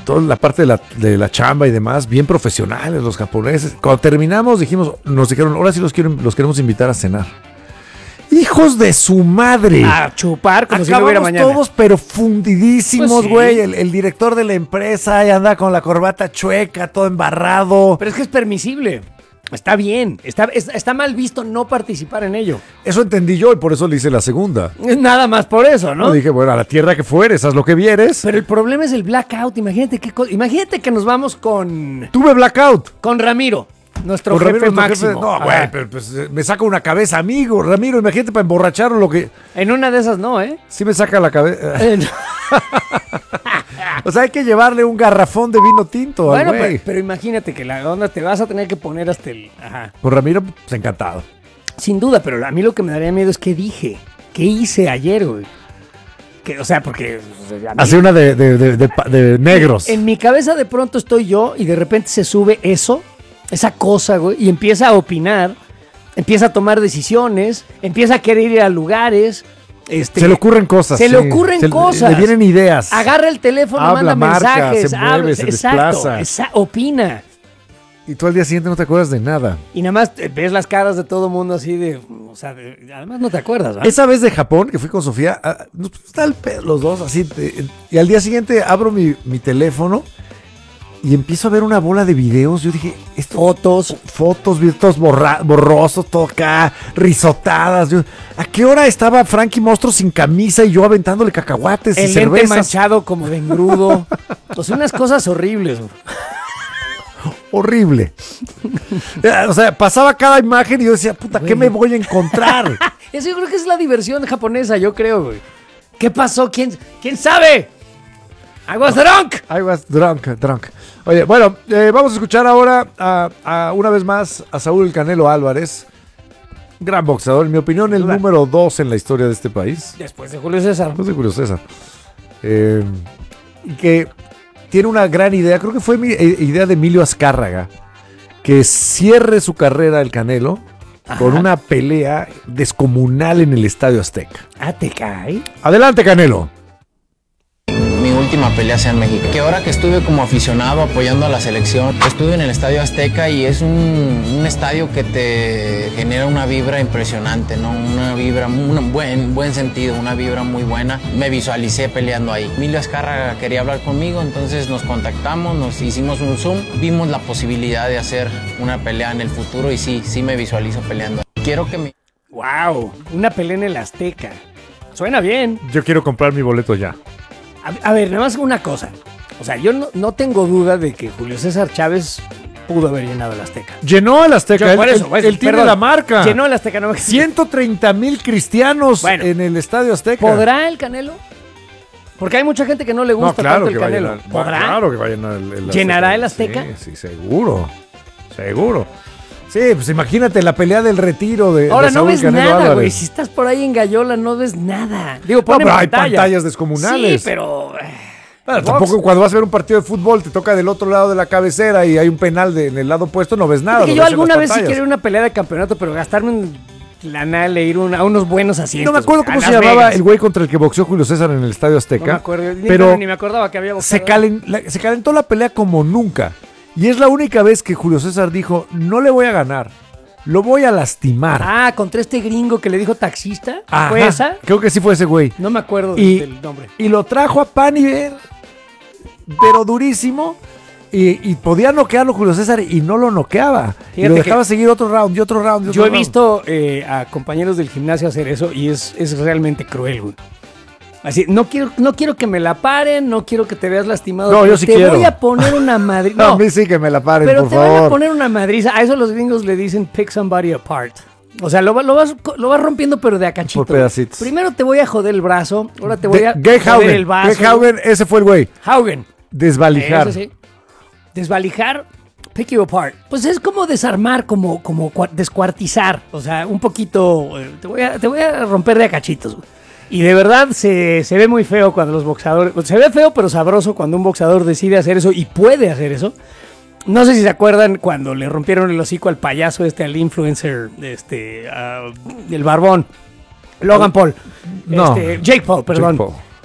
toda la parte de la chamba y demás, bien profesionales los japoneses. Cuando terminamos nos dijeron, ahora sí los queremos invitar a cenar. ¡Hijos de su madre! A chupar como si no hubiera mañana. Todos pero fundidísimos, Pues sí. güey. El director de la empresa ahí anda con la corbata chueca, todo embarrado. Pero es que es permisible. Está bien. Está mal visto no participar en ello. Eso entendí yo y por eso le hice la segunda. Nada más por eso, ¿no? No, dije, bueno, a la tierra que fueres, haz lo que vieres. Pero el problema es el blackout. Imagínate que nos vamos con Tuve blackout. Ramiro, nuestro Con jefe Ramiro, nuestro máximo. jefe. No, Ajá. güey, pero pues me saca una cabeza, amigo. Ramiro, imagínate para emborracharlo lo que... En una de esas no, ¿eh? Sí me saca la cabeza. O sea, hay que llevarle un garrafón de vino tinto al Bueno, güey. pero imagínate que la onda te vas a tener que poner hasta el... Ajá. Con Ramiro, pues encantado. Sin duda, pero a mí lo que me daría miedo es qué dije. ¿Qué hice ayer, güey? O sea, porque... o sea, a mí- Hace una de negros. En mi cabeza de pronto estoy yo y de repente se sube esa cosa, güey, y empieza a opinar, empieza a tomar decisiones, empieza a querer ir a lugares. Se le ocurren cosas. Se le ocurren cosas. Le vienen ideas. Agarra el teléfono, Habla, manda marca, mensajes, se mueve, se desplaza. opina. Y tú al día siguiente no te acuerdas de nada. Y nada más ves las caras de todo mundo así de... O sea, además no te acuerdas, ¿verdad? Esa vez de Japón, que fui con Sofía, está el pedo, los dos, así. Y al día siguiente abro mi teléfono y empiezo a ver una bola de videos. Yo dije, fotos, videos borrosos, todo acá, risotadas. ¿A qué hora estaba Frankie Monstruo sin camisa y yo aventándole cacahuates y El lente cervezas? manchado como de engrudo. O sea, unas cosas horribles, güey. Horrible. O sea, pasaba cada imagen y yo decía, puta, ¿qué me voy a encontrar? Eso yo creo que es la diversión japonesa, yo creo, güey. ¿Qué pasó? ¿Quién sabe? I was drunk. I was drunk. Oye, bueno, vamos a escuchar ahora una vez más a Saúl El Canelo Álvarez. Gran boxeador, en mi opinión, el número 2 en la historia de este país. Después de Julio César. Después de Julio César. Que tiene una gran idea, creo que fue idea de Emilio Azcárraga, que cierre su carrera el Canelo con una pelea descomunal en el Estadio Azteca. Ah, ¿te cae? Adelante, Canelo. Mi última pelea sea en México. Que ahora que estuve como aficionado apoyando a la selección, estuve en el Estadio Azteca y es un estadio que te genera una vibra impresionante, ¿no? Una vibra, un buen sentido, una vibra muy buena. Me visualicé peleando ahí. Emilio Azcárraga quería hablar conmigo, entonces nos contactamos, nos hicimos un Zoom, vimos la posibilidad de hacer una pelea en el futuro y sí me visualizo peleando. Quiero que me... ¡Wow! Una pelea en el Azteca. Suena bien. Yo quiero comprar mi boleto ya. A ver, nada más una cosa. O sea, yo no tengo duda de que Julio César Chávez pudo haber llenado el Azteca. Llenó el Azteca. Por eso, él tiene perdón, la marca. Llenó el Azteca. No, 130,000 cristianos en el Estadio Azteca. ¿Podrá el Canelo? Porque hay mucha gente que no le gusta tanto el Canelo. ¿Podrá? Claro que va a llenar el Azteca. ¿Llenará el Azteca? Sí, seguro. Sí, pues imagínate la pelea del retiro de Ahora de no Saúl ves Canelo nada, Álvarez. güey. Si estás por ahí en Gallola no ves nada. Digo, No, ponen pero hay pantalla. pantallas descomunales. Sí, pero... Bueno, tampoco cuando vas a ver un partido de fútbol te toca del otro lado de la cabecera y hay un penal en el lado opuesto, no ves nada. Porque lo yo ves en alguna las vez sí pantallas. quería una pelea de campeonato, pero gastarme un lanal e ir a unos buenos asientos. No me acuerdo güey, cómo a se Las llamaba Vegas. el güey contra el que boxeó Julio César en el Estadio Azteca. No me acuerdo, pero ni me acordaba que había se boxeado. se calentó la pelea como nunca. Y es la única vez que Julio César dijo, no le voy a ganar, lo voy a lastimar. Ah, contra este gringo que le dijo taxista. Ajá, ¿Fue esa? creo que sí fue ese güey. No me acuerdo Y- del nombre. Y lo trajo a Paniver, pero durísimo. Y podía noquearlo Julio César y no lo noqueaba. Y Fíjate lo dejaba que- seguir otro round y otro round. y otro Yo he round. visto a compañeros del gimnasio hacer eso y es realmente cruel, güey. Así, no quiero que me la paren, no quiero que te veas lastimado. No, pero yo sí te quiero. voy a poner una madriza. No, No, a mí sí que me la paren, pero por te voy favor. a poner una madriza. A eso los gringos le dicen pick somebody apart. O sea, lo vas rompiendo, pero de a cachito. Por pedacitos. Primero te voy a joder el brazo, ahora te voy a Gay joder el vaso. Haugen, ese fue el güey. Haugen. Desvalijar. Ese sí. Desvalijar, pick you apart. Pues es como desarmar, como descuartizar. O sea, un poquito. Te voy a romper de a cachitos, güey. Y de verdad se ve muy feo cuando los boxeadores. Se ve feo, pero sabroso cuando un boxeador decide hacer eso y puede hacer eso. No sé si se acuerdan cuando le rompieron el hocico al payaso al influencer, el barbón. Logan Paul. No. Jake Paul, perdón. Jake Paul.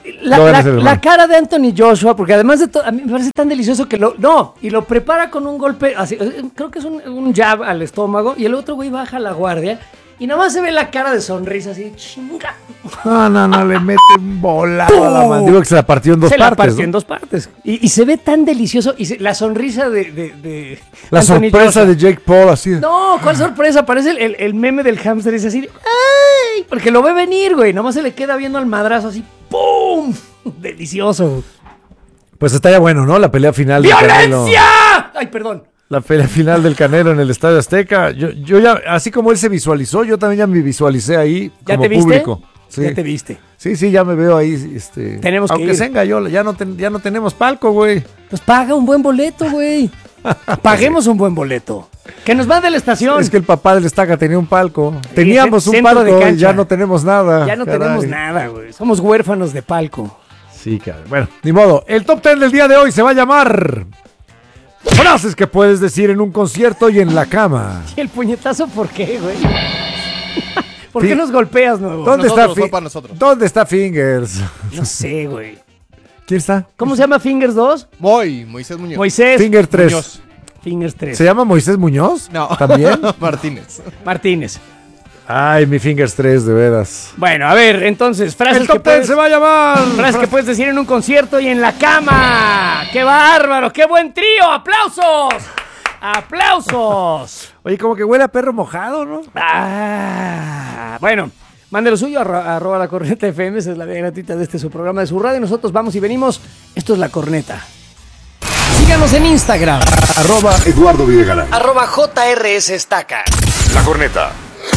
La cara de Anthony Joshua, porque además de todo, a mí me parece tan delicioso que y lo prepara con un golpe, así, creo que es un jab al estómago, y el otro güey baja la guardia, y nada más se ve la cara de sonrisa así, chinga. No, le mete un volado a la mandíbula que se la partió en dos partes. Se la partió en dos partes. Y se ve tan delicioso, y la sonrisa de la Anthony sorpresa Joshua. de Jake Paul, así. No, ¿cuál sorpresa? Parece el meme del hámster, es así, ¡ay! Porque lo ve venir, güey, nomás se le queda viendo al madrazo así, ¡pum! Delicioso. Pues está ya bueno, ¿no? La pelea final del Canelo. ¡Ay, perdón! La pelea final del Canelo en el Estadio Azteca. Yo ya, así como él se visualizó, yo también ya me visualicé ahí como público. Sí. ¿Ya te viste? Sí, ya me veo ahí. Tenemos que ir. Aunque sea en Gallola, ya no tenemos palco, güey. Pues paga un buen boleto, güey. Paguemos un buen boleto. Que nos mande a la estación. Es que el papá del Estaca tenía un palco. Teníamos un palco y ya no tenemos nada. Ya no tenemos nada, güey. Somos huérfanos de palco. Sí, caray. Bueno, ni modo. El top 10 del día de hoy se va a llamar frases que puedes decir en un concierto y en la cama. ¿Y el puñetazo por qué, güey? ¿Por qué nos golpeas, nuevo? ¿Dónde está Fingers? No sé, güey. ¿Quién está? ¿Cómo se llama Fingers 2? Moisés Muñoz. Fingers 3. Muñoz. Fingers 3. ¿Se llama Moisés Muñoz? No. ¿También? Martínez. Ay, mi Fingers 3, de veras. Bueno, a ver, entonces, frases el top 10 se va a llamar. Frases que puedes decir en un concierto y en la cama. ¡Qué bárbaro! ¡Qué buen trío! ¡Aplausos! ¡Aplausos! Oye, como que huele a perro mojado, ¿no? Bueno, mande lo suyo, arroba La Corneta FM, esa es la vía gratuita de su programa de su radio. Nosotros vamos y venimos. Esto es La Corneta. Síganos en Instagram. Arroba Eduardo Videgaray. Arroba JRS Estaca. La Corneta.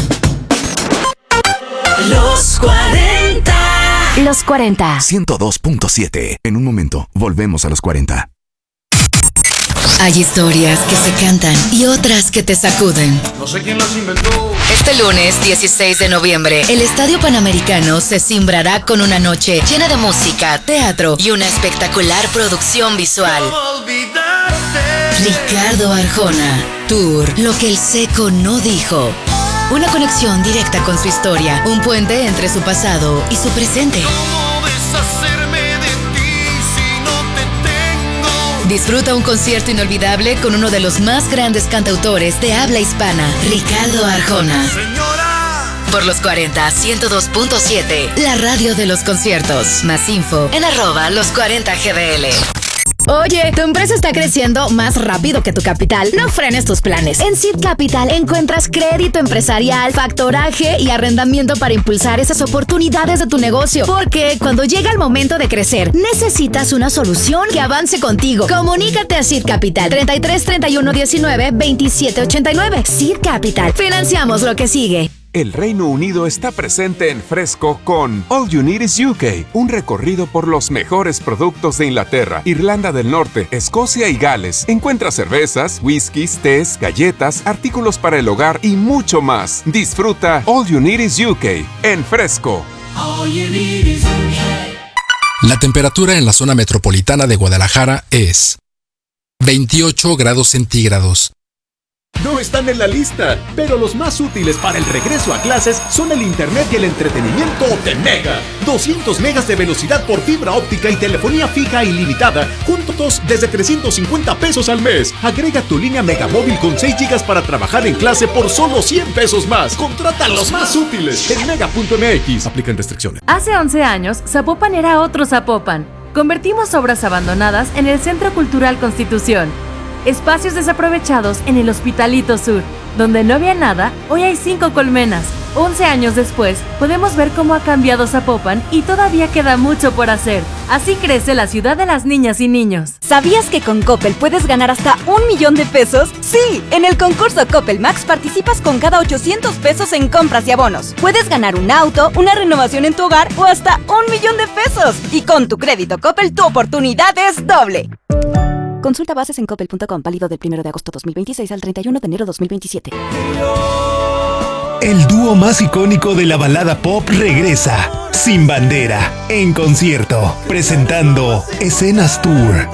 Los 40. Los 40. 102.7. En un momento, volvemos a los 40. Hay historias que se cantan y otras que te sacuden. No sé quién las inventó. Este lunes 16 de noviembre, el Estadio Panamericano se cimbrará con una noche llena de música, teatro y una espectacular producción visual. Ricardo Arjona, Tour, lo que el seco no dijo. Una conexión directa con su historia, un puente entre su pasado y su presente. Disfruta un concierto inolvidable con uno de los más grandes cantautores de habla hispana, Ricardo Arjona. Por los 40, 102.7, la radio de los conciertos. Más info en @los40GDL. Oye, tu empresa está creciendo más rápido que tu capital. No frenes tus planes. En Seed Capital encuentras crédito empresarial, factoraje y arrendamiento para impulsar esas oportunidades de tu negocio. Porque cuando llega el momento de crecer, necesitas una solución que avance contigo. Comunícate a Seed Capital 33 31 19 27 89. Seed Capital. Financiamos lo que sigue. El Reino Unido está presente en Fresco con All You Need Is UK, un recorrido por los mejores productos de Inglaterra, Irlanda del Norte, Escocia y Gales. Encuentra cervezas, whiskies, tés, galletas, artículos para el hogar y mucho más. Disfruta All You Need Is UK en Fresco. All you need is UK. La temperatura en la zona metropolitana de Guadalajara es 28 grados centígrados. No están en la lista, pero los más útiles para el regreso a clases son el internet y el entretenimiento de Mega. 200 megas de velocidad por fibra óptica y telefonía fija ilimitada, juntos desde 350 pesos al mes. Agrega tu línea Megamóvil con 6 gigas para trabajar en clase por solo 100 pesos más. Contrata los más útiles en mega.mx. Aplican restricciones. Hace 11 años, Zapopan era otro Zapopan. Convertimos obras abandonadas en el Centro Cultural Constitución. Espacios desaprovechados en el Hospitalito Sur. Donde no había nada, hoy hay 5 colmenas. 11 años después, podemos ver cómo ha cambiado Zapopan y todavía queda mucho por hacer. Así crece la ciudad de las niñas y niños. ¿Sabías que con Coppel puedes ganar hasta 1 millón de pesos? Sí, en el concurso Coppel Max participas con cada 800 pesos en compras y abonos. Puedes ganar un auto, una renovación en tu hogar o hasta 1 millón de pesos. Y con tu crédito Coppel, tu oportunidad es doble. Consulta bases en coppel.com, válido del 1 de agosto 2026 al 31 de enero 2027. El dúo más icónico de la balada pop regresa, Sin Bandera, en concierto, presentando Escenas Tour.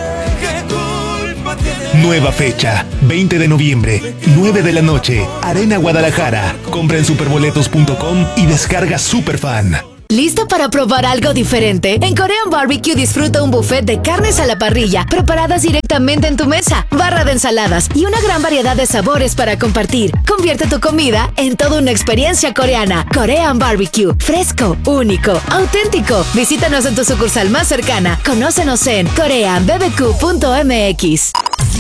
Nueva fecha, 20 de noviembre, 9 de la noche, Arena Guadalajara. Compra en superboletos.com y descarga Superfan. ¿Listo para probar algo diferente? En Korean Barbecue disfruta un buffet de carnes a la parrilla, preparadas directamente en tu mesa, barra de ensaladas y una gran variedad de sabores para compartir. Convierte tu comida en toda una experiencia coreana. Korean Barbecue, fresco, único, auténtico. Visítanos en tu sucursal más cercana. Conócenos en koreanbbq.mx.